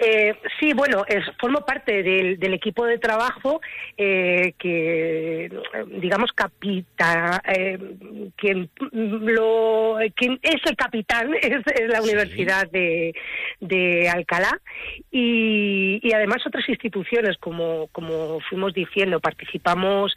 Sí, bueno, formo parte del equipo de trabajo que, digamos, quien es el capitán es la Universidad de Alcalá y además otras instituciones, como fuimos diciendo, participamos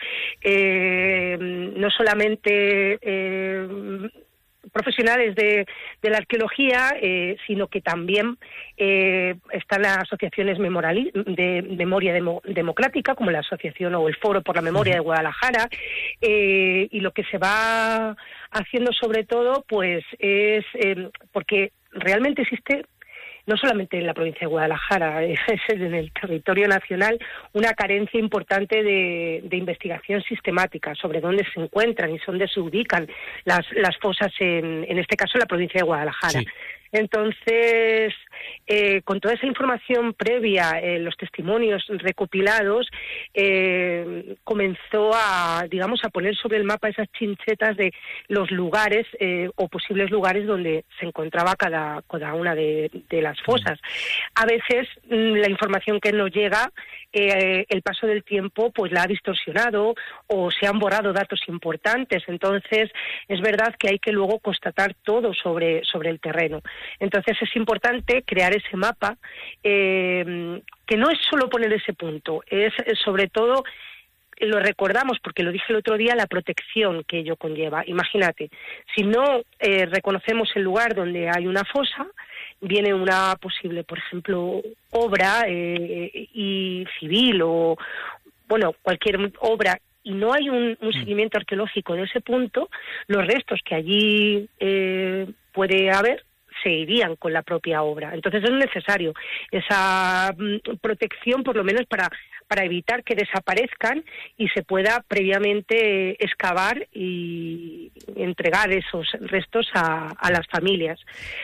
no solamente profesionales de la arqueología, sino que también están las asociaciones de memoria democrática, como la Asociación o el Foro por la Memoria de Guadalajara, y lo que se va haciendo sobre todo pues es porque realmente existe, no solamente en la provincia de Guadalajara, es en el territorio nacional, una carencia importante de investigación sistemática sobre dónde se encuentran y dónde se ubican las fosas, en este caso en la provincia de Guadalajara. Sí. Entonces, con toda esa información previa, los testimonios recopilados, comenzó a poner sobre el mapa esas chinchetas de los lugares o posibles lugares donde se encontraba cada una de las fosas. A veces la información que nos llega, el paso del tiempo pues la ha distorsionado o se han borrado datos importantes. Entonces, es verdad que hay que luego constatar todo sobre el terreno. Entonces, es importante crear ese mapa, que no es solo poner ese punto, es sobre todo, lo recordamos porque lo dije el otro día, la protección que ello conlleva. Imagínate, si no reconocemos el lugar donde hay una fosa, viene una posible, por ejemplo, obra y civil o, bueno, cualquier obra, y no hay un seguimiento arqueológico de ese punto, los restos que allí puede haber se irían con la propia obra. Entonces es necesario esa protección, por lo menos para evitar que desaparezcan y se pueda previamente excavar y entregar esos restos a las familias.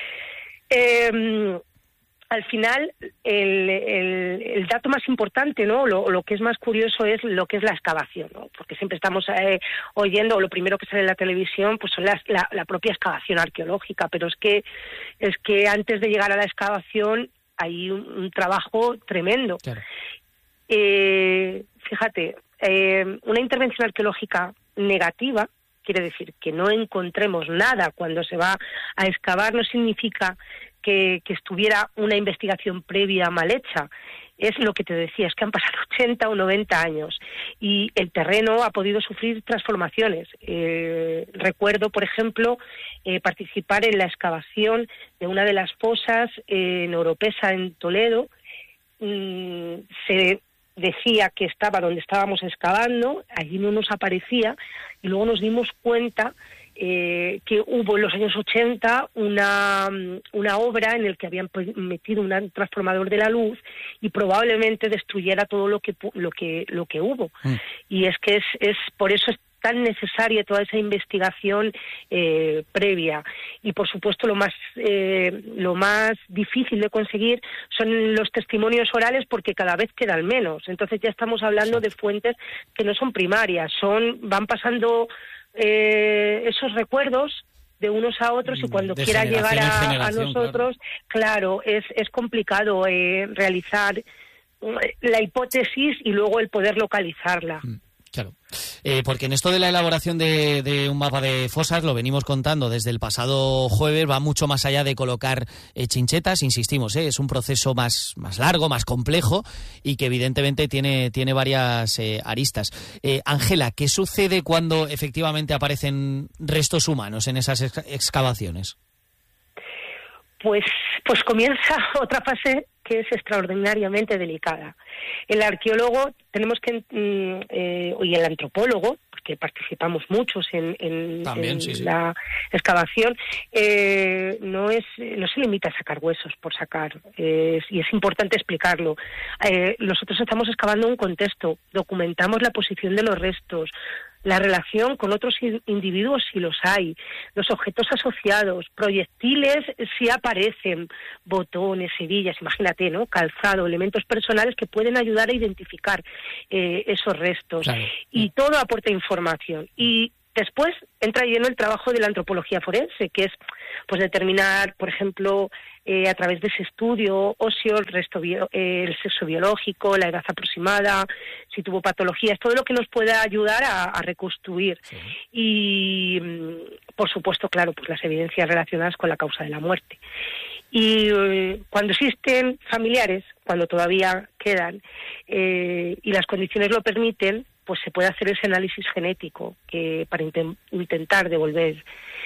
Al final, el dato más importante, ¿no? Lo que es más curioso es lo que es la excavación, ¿no? Porque siempre estamos oyendo, o lo primero que sale en la televisión, pues son la propia excavación arqueológica, pero es que antes de llegar a la excavación hay un trabajo tremendo. Claro. Fíjate, una intervención arqueológica negativa quiere decir que no encontremos nada cuando se va a excavar, no significa que estuviera una investigación previa mal hecha. Es lo que te decía, es que han pasado 80 o 90 años y el terreno ha podido sufrir transformaciones. Recuerdo, por ejemplo, participar en la excavación de una de las fosas en Oropesa, en Toledo. Se decía que estaba donde estábamos excavando, allí no nos aparecía, y luego nos dimos cuenta que hubo en los años 80 una obra en la que habían metido un transformador de la luz y probablemente destruyera todo lo que hubo. Y es que es por eso es tan necesaria toda esa investigación previa. Y por supuesto lo más difícil de conseguir son los testimonios orales, porque cada vez quedan menos. Entonces ya estamos hablando de fuentes que no son primarias, van pasando esos recuerdos de unos a otros, y cuando quiera llegar a nosotros, claro, es complicado realizar la hipótesis y luego el poder localizarla. Claro, porque en esto de la elaboración de un mapa de fosas, lo venimos contando desde el pasado jueves, va mucho más allá de colocar chinchetas, insistimos, es un proceso más largo, más complejo y que evidentemente tiene varias aristas. Ángela, ¿qué sucede cuando efectivamente aparecen restos humanos en esas excavaciones? Pues comienza otra fase que es extraordinariamente delicada. El arqueólogo y el antropólogo, que participamos muchos en la excavación, no se limita a sacar huesos por sacar, y es importante explicarlo. Nosotros estamos excavando un contexto, documentamos la posición de los restos, la relación con otros individuos si los hay, los objetos asociados, proyectiles si aparecen, botones, hebillas, imagínate, ¿no? Calzado, elementos personales que pueden ayudar a identificar esos restos. Claro. Y todo aporta información. Y después entra lleno el trabajo de la antropología forense, que es pues determinar, por ejemplo, a través de ese estudio óseo, el sexo biológico, la edad aproximada, si tuvo patologías, todo lo que nos pueda ayudar a reconstruir. Sí. Y, por supuesto, claro, pues las evidencias relacionadas con la causa de la muerte. Y cuando existen familiares, cuando todavía quedan, y las condiciones lo permiten, pues se puede hacer ese análisis genético para intentar devolver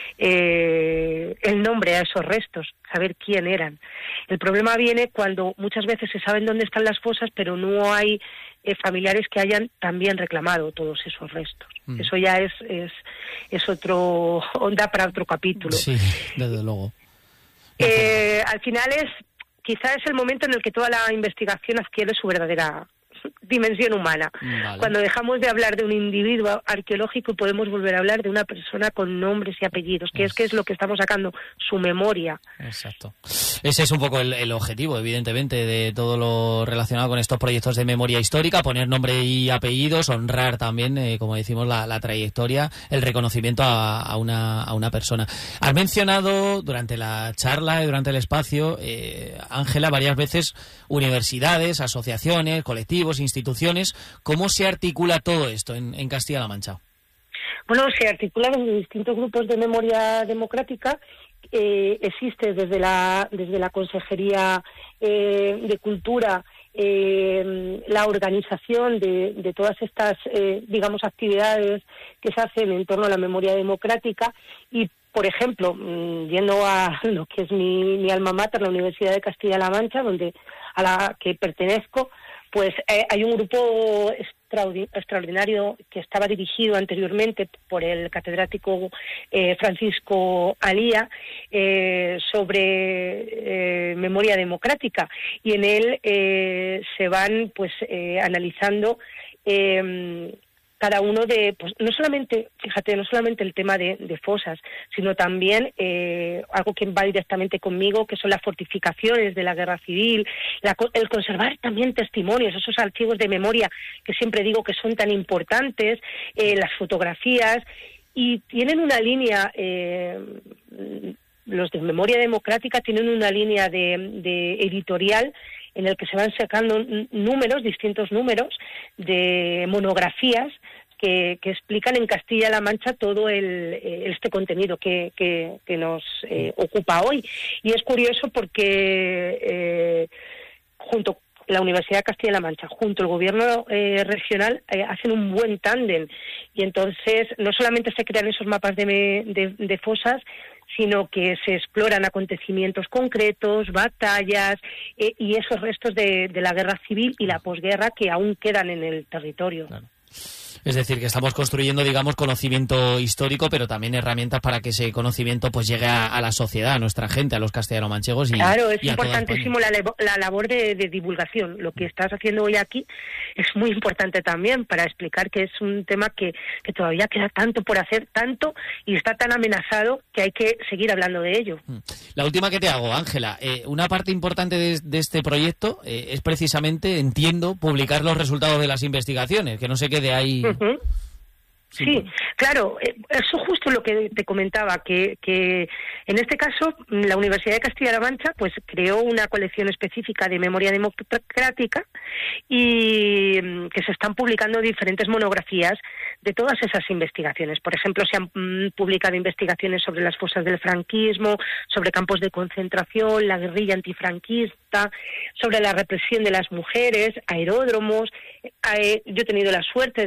el nombre a esos restos, saber quién eran. El problema viene cuando muchas veces se saben dónde están las fosas, pero no hay familiares que hayan también reclamado todos esos restos. Eso ya es otro, onda para otro capítulo. Sí, desde luego. Al final quizá es el momento en el que toda la investigación adquiere su verdadera dimensión humana. Vale. Cuando dejamos de hablar de un individuo arqueológico, podemos volver a hablar de una persona con nombres y apellidos, que es lo que estamos sacando, su memoria. Exacto. Ese es un poco el objetivo, evidentemente, de todo lo relacionado con estos proyectos de memoria histórica, poner nombre y apellidos, honrar también, como decimos, la trayectoria, el reconocimiento a una persona. Has mencionado durante la charla y durante el espacio, Ángela, varias veces universidades, asociaciones, colectivos, instituciones. ¿Cómo se articula todo esto en Castilla-La Mancha? Bueno, se articula desde distintos grupos de memoria democrática. Existe desde la Consejería de Cultura la organización de todas estas, digamos, actividades que se hacen en torno a la memoria democrática y, por ejemplo, yendo a lo que es mi alma mater, la Universidad de Castilla-La Mancha, a la que pertenezco, pues hay un grupo extraordinario que estaba dirigido anteriormente por el catedrático Francisco Alía sobre memoria democrática, y en él se van pues analizando cada uno pues no solamente el tema de fosas, sino también algo que va directamente conmigo, que son las fortificaciones de la guerra civil, el conservar también testimonios, esos archivos de memoria que siempre digo que son tan importantes, las fotografías, y tienen una línea, los de memoria democrática tienen una línea de editorial en el que se van sacando distintos números de monografías que explican en Castilla-La Mancha todo este contenido que nos ocupa hoy. Y es curioso porque junto la Universidad de Castilla-La Mancha, junto al gobierno regional, hacen un buen tándem. Y entonces no solamente se crean esos mapas de fosas, sino que se exploran acontecimientos concretos, batallas y esos restos de la guerra civil y la posguerra que aún quedan en el territorio. Claro. Es decir, que estamos construyendo, digamos, conocimiento histórico, pero también herramientas para que ese conocimiento pues llegue a la sociedad, a nuestra gente, a los castellano-manchegos. Claro, es importantísimo la labor de divulgación. Lo que estás haciendo hoy aquí es muy importante también para explicar que es un tema que todavía queda tanto por hacer, tanto, y está tan amenazado que hay que seguir hablando de ello. La última que te hago, Ángela, una parte importante de este proyecto es precisamente, entiendo, publicar los resultados de las investigaciones, que no se quede ahí. Uh-huh. Sí, claro, eso justo lo que te comentaba, que en este caso la Universidad de Castilla-La Mancha pues creó una colección específica de memoria democrática y que se están publicando diferentes monografías de todas esas investigaciones. Por ejemplo, se han publicado investigaciones sobre las fosas del franquismo, sobre campos de concentración, la guerrilla antifranquista, sobre la represión de las mujeres, aeródromos. Yo he tenido la suerte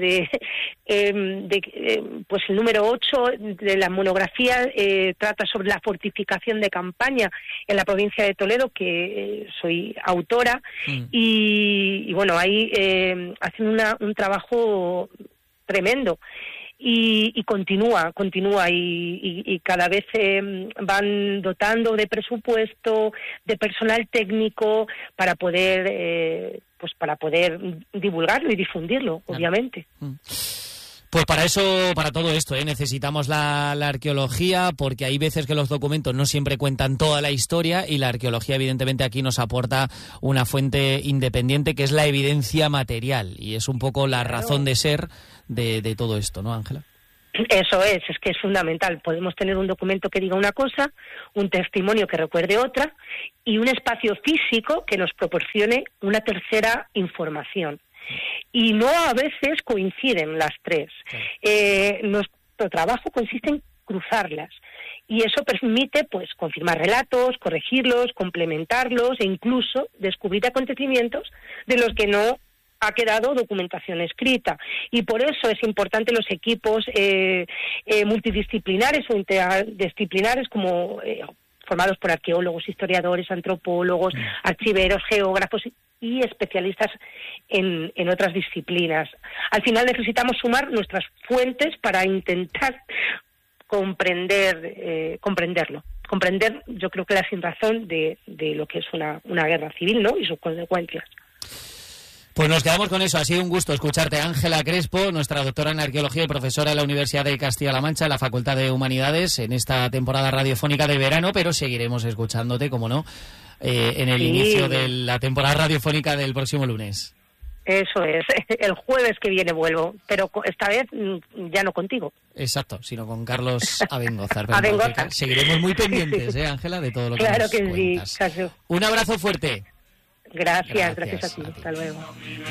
pues el número 8 de la monografía trata sobre la fortificación de campaña en la provincia de Toledo, que soy autora, y bueno, ahí hacen un trabajo tremendo. Y continúa y cada vez van dotando de presupuesto, de personal técnico para poder divulgarlo y difundirlo, obviamente. Pues para todo esto, necesitamos la arqueología, porque hay veces que los documentos no siempre cuentan toda la historia, y la arqueología evidentemente aquí nos aporta una fuente independiente que es la evidencia material, y es un poco la razón de ser de todo esto, ¿no, Ángela? Eso es que es fundamental. Podemos tener un documento que diga una cosa, un testimonio que recuerde otra y un espacio físico que nos proporcione una tercera información. Y no a veces coinciden las tres. Nuestro trabajo consiste en cruzarlas y eso permite pues confirmar relatos, corregirlos, complementarlos e incluso descubrir acontecimientos de los que no ha quedado documentación escrita. Y por eso es importante los equipos multidisciplinares o interdisciplinares como formados por arqueólogos, historiadores, antropólogos, archiveros, geógrafos y especialistas en otras disciplinas. Al final necesitamos sumar nuestras fuentes para intentar comprenderlo. Comprender, yo creo que la sinrazón de lo que es una guerra civil, ¿no? Y sus consecuencias. Pues nos quedamos con eso. Ha sido un gusto escucharte. Ángela Crespo, nuestra doctora en arqueología y profesora de la Universidad de Castilla-La Mancha, en la Facultad de Humanidades, en esta temporada radiofónica de verano, pero seguiremos escuchándote, como no, en el inicio de la temporada radiofónica del próximo lunes. Eso es. El jueves que viene vuelvo, pero esta vez ya no contigo. Exacto, sino con Carlos Abengozar. Abengozar. Seguiremos muy pendientes, Ángela, de todo lo que nos cuentas. Claro que sí, Caso. Un abrazo fuerte. Gracias a ti. Hasta luego.